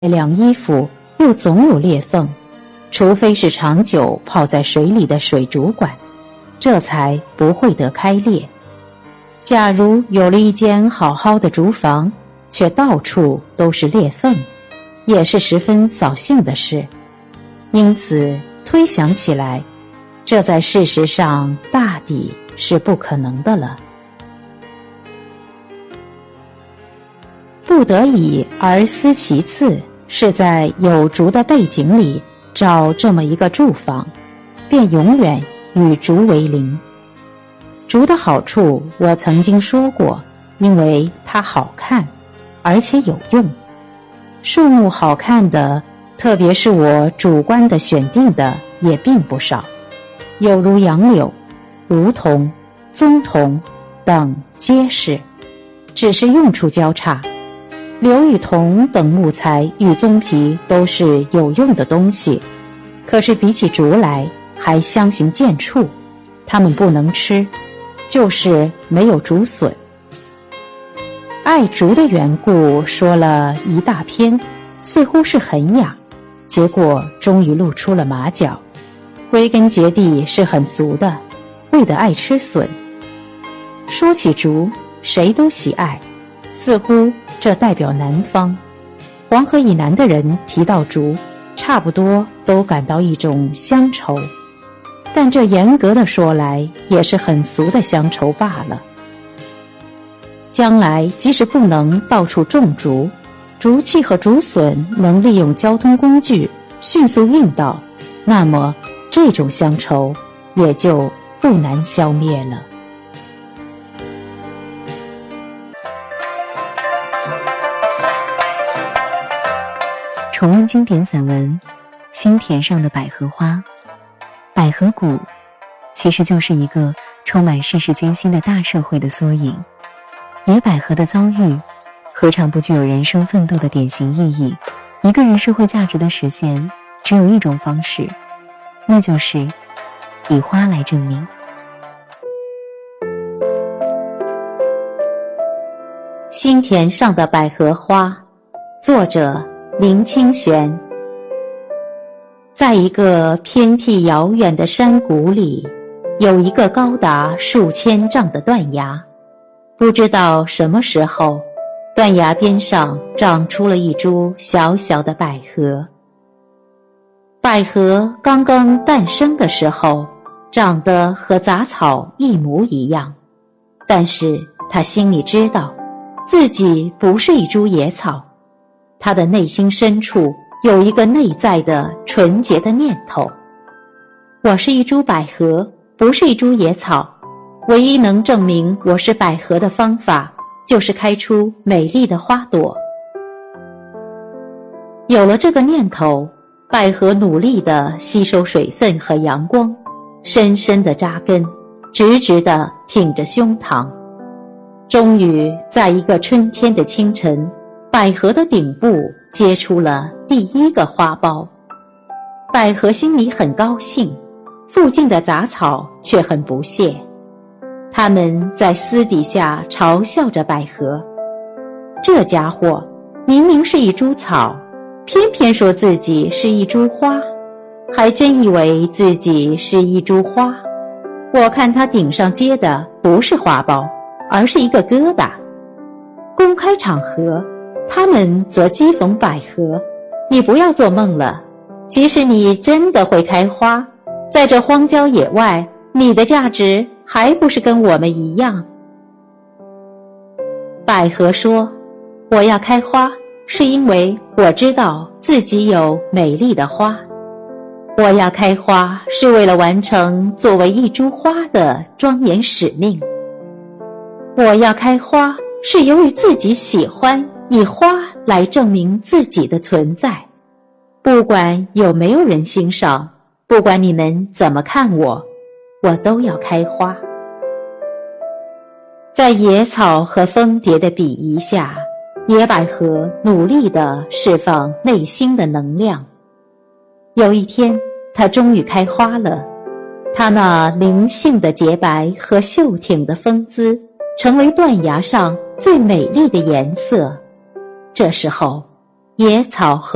晾衣服又总有裂缝，除非是长久泡在水里的水竹管，这才不会得开裂。假如有了一间好好的竹房，却到处都是裂缝，也是十分扫兴的事。因此推想起来，这在事实上大抵是不可能的了。不得已而思其次，是在有竹的背景里找这么一个住房，便永远与竹为邻。竹的好处我曾经说过，因为它好看，而且有用。树木好看的，特别是我主观的选定的，也并不少，有如杨柳、梧桐、棕桐等皆是，只是用处交叉。柳与桐等木材与棕皮都是有用的东西，可是比起竹来还相形见绌，它们不能吃，就是没有竹笋。爱竹的缘故说了一大篇，似乎是很雅，结果终于露出了马脚。归根结底是很俗的，为得爱吃笋。说起竹，谁都喜爱，似乎这代表南方。黄河以南的人提到竹，差不多都感到一种乡愁，但这严格的说来，也是很俗的乡愁罢了。将来即使不能到处种竹，竹器和竹笋能利用交通工具迅速运到，那么这种乡愁也就不难消灭了。 重温经典散文《心田上的百合花》。百合谷其实就是一个充满世事艰辛的大社会的缩影。野百合的遭遇何尝不具有人生奋斗的典型意义？一个人社会价值的实现只有一种方式，那就是以花来证明。 心田上的百合花，作者林清玄。在一个偏僻遥远的山谷里，有一个高达数千丈的断崖。不知道什么时候，断崖边上长出了一株小小的百合。百合刚刚诞生的时候，长得和杂草一模一样，但是他心里知道，自己不是一株野草。他的内心深处有一个内在的纯洁的念头：我是一株百合，不是一株野草。唯一能证明我是百合的方法，就是开出美丽的花朵。有了这个念头，百合努力地吸收水分和阳光，深深地扎根，直直地挺着胸膛。终于在一个春天的清晨，百合的顶部结出了第一个花苞。百合心里很高兴，附近的杂草却很不屑。他们在私底下嘲笑着百合，这家伙明明是一株草，偏偏说自己是一株花，还真以为自己是一株花。我看他顶上结的不是花苞，而是一个疙瘩。公开场合，他们则讥讽百合，你不要做梦了，即使你真的会开花，在这荒郊野外，你的价值还不是跟我们一样。百合说，我要开花，是因为我知道自己有美丽的花。我要开花，是为了完成作为一株花的庄严使命。我要开花，是由于自己喜欢以花来证明自己的存在。不管有没有人欣赏，不管你们怎么看我，我都要开花。在野草和蜂蝶的鄙夷下，野百合努力地释放内心的能量。有一天，它终于开花了，它那灵性的洁白和秀挺的风姿，成为断崖上最美丽的颜色。这时候，野草和